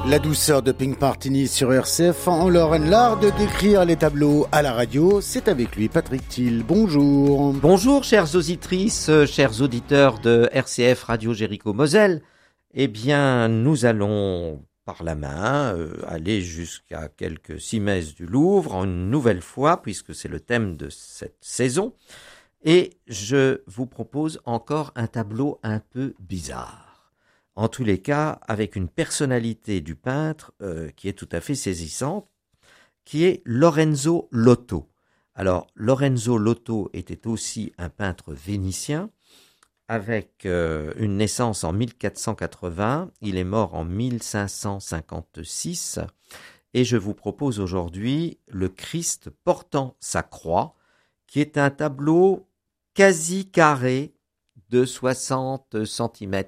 La douceur de Pink Martini sur RCF, en Lorraine, l'art de décrire les tableaux à la radio, c'est avec lui Patrick Thiel. Bonjour. Bonjour chères auditrices, chers auditeurs de RCF Radio Jéricho Moselle. Eh bien, nous allons par la main aller jusqu'à quelques 6 messes du Louvre, une nouvelle fois, puisque c'est le thème de cette saison. Et je vous propose encore un tableau un peu bizarre. En tous les cas, avec une personnalité du peintre qui est tout à fait saisissante, qui est Lorenzo Lotto. Alors, Lorenzo Lotto était aussi un peintre vénitien, avec une naissance en 1480, il est mort en 1556, et je vous propose aujourd'hui le Christ portant sa croix, qui est un tableau quasi carré de 60 cm.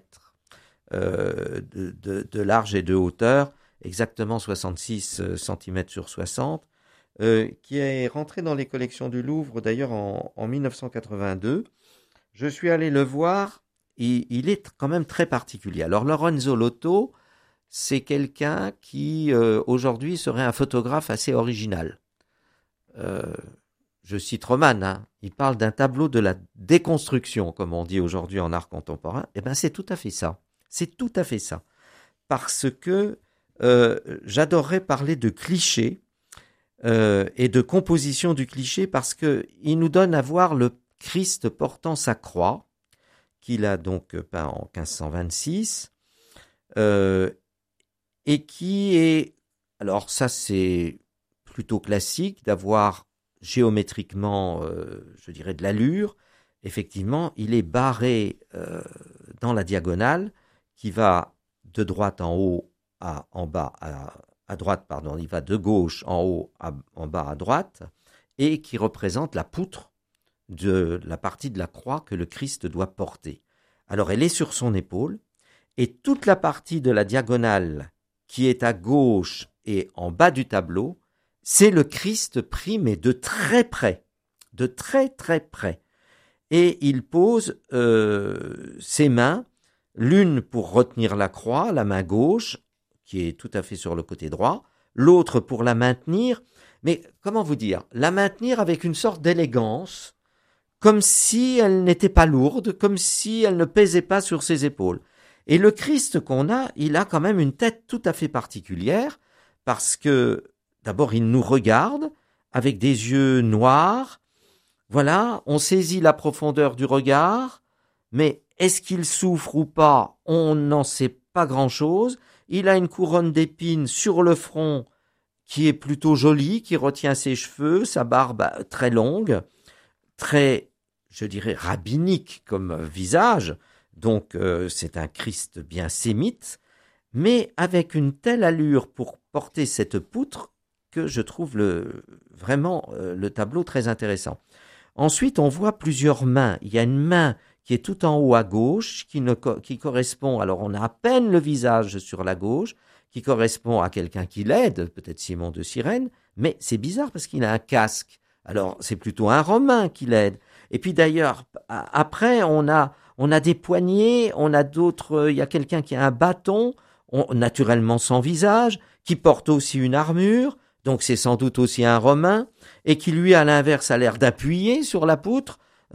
De large et de hauteur, exactement 66 cm sur 60, qui est rentré dans les collections du Louvre d'ailleurs en 1982. Je suis allé le voir, il est quand même très particulier. Alors Lorenzo Lotto, c'est quelqu'un qui aujourd'hui serait un photographe assez original. Je cite Roman, il parle d'un tableau de la déconstruction, comme on dit aujourd'hui en art contemporain. Eh bien c'est tout à fait ça. C'est tout à fait ça, parce que j'adorerais parler de cliché et de composition du cliché, parce que il nous donne à voir le Christ portant sa croix, qu'il a donc peint en 1526, et qui est, alors ça c'est plutôt classique, d'avoir géométriquement, je dirais, de l'allure. Effectivement, il est barré dans la diagonale, qui va de droite en haut en bas à droite, pardon, il va de gauche en haut en bas à droite, et qui représente la poutre de la partie de la croix que le Christ doit porter. Alors elle est sur son épaule, et toute la partie de la diagonale qui est à gauche et en bas du tableau, c'est le Christ pris, mais de très près, de très très près. Et il pose ses mains, l'une pour retenir la croix, la main gauche, qui est tout à fait sur le côté droit, l'autre pour la maintenir, mais comment vous dire, la maintenir avec une sorte d'élégance, comme si elle n'était pas lourde, comme si elle ne pesait pas sur ses épaules. Et le Christ qu'on a, il a quand même une tête tout à fait particulière, parce que d'abord il nous regarde avec des yeux noirs, voilà, on saisit la profondeur du regard, mais est-ce qu'il souffre ou pas? On n'en sait pas grand-chose. Il a une couronne d'épines sur le front qui est plutôt jolie, qui retient ses cheveux, sa barbe très longue, très, je dirais, rabbinique comme visage. Donc c'est un Christ bien sémite, mais avec une telle allure pour porter cette poutre que je trouve vraiment le tableau très intéressant. Ensuite, on voit plusieurs mains. Il y a une main qui est tout en haut à gauche, qui correspond, alors on a à peine le visage sur la gauche, qui correspond à quelqu'un qui l'aide, peut-être Simon de Cyrène, mais c'est bizarre parce qu'il a un casque. Alors c'est plutôt un Romain qui l'aide. Et puis d'ailleurs, après, on a des poignets, on a d'autres, il y a quelqu'un qui a un bâton, naturellement sans visage, qui porte aussi une armure, donc c'est sans doute aussi un Romain, et qui lui, à l'inverse, a l'air d'appuyer sur la poutre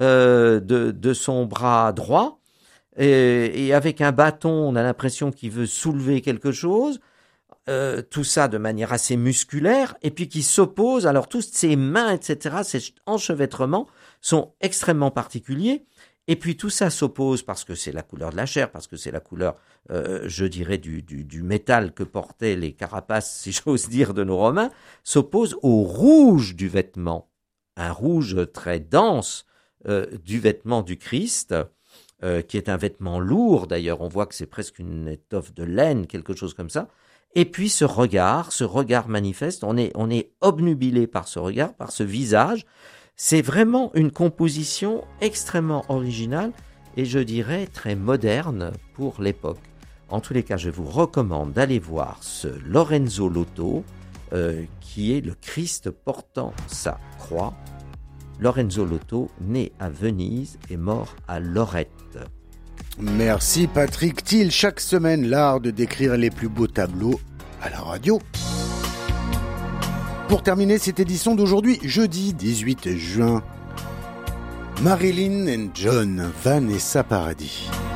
de son bras droit, et avec un bâton, on a l'impression qu'il veut soulever quelque chose, tout ça de manière assez musculaire, et puis qui s'oppose, alors toutes ses mains, etc., ces enchevêtrements sont extrêmement particuliers, et puis tout ça s'oppose parce que c'est la couleur de la chair, parce que c'est la couleur, je dirais, du métal que portaient les carapaces, si j'ose dire, de nos Romains, s'oppose au rouge du vêtement, un rouge très dense du vêtement du Christ, qui est un vêtement lourd d'ailleurs, on voit que c'est presque une étoffe de laine, quelque chose comme ça, et puis ce regard manifeste, on est obnubilé par ce regard, par ce visage. C'est vraiment une composition extrêmement originale et je dirais très moderne pour l'époque. En tous les cas, je vous recommande d'aller voir ce Lorenzo Lotto, qui est le Christ portant sa croix. Lorenzo Lotto, né à Venise et mort à Lorette. Merci Patrick Thiel. Chaque semaine, l'art de décrire les plus beaux tableaux à la radio. Pour terminer cette édition d'aujourd'hui, jeudi 18 juin, Marilyn and John, Vanessa Paradis.